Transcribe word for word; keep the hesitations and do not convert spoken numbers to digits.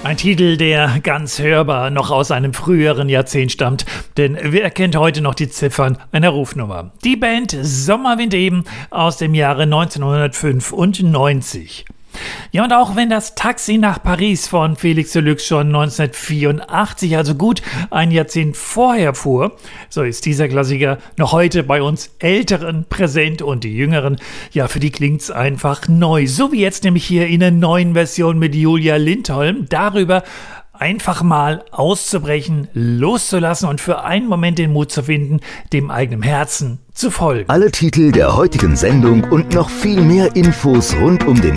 Ein Titel, der ganz hörbar noch aus einem früheren Jahrzehnt stammt, denn wer kennt heute noch die Ziffern einer Rufnummer? Die Band Sommerwind eben aus dem Jahre neunzehnhundertfünfundneunzig. Ja, und auch wenn das Taxi nach Paris von Felix Deluxe schon neunzehnhundertvierundachtzig, also gut ein Jahrzehnt vorher fuhr, so ist dieser Klassiker noch heute bei uns Älteren präsent und die Jüngeren, ja, für die klingt's einfach neu. So wie jetzt nämlich hier in der neuen Version mit Julia Lindholm, darüber einfach mal auszubrechen, loszulassen und für einen Moment den Mut zu finden, dem eigenen Herzen zu folgen. Alle Titel der heutigen Sendung und noch viel mehr Infos rund um den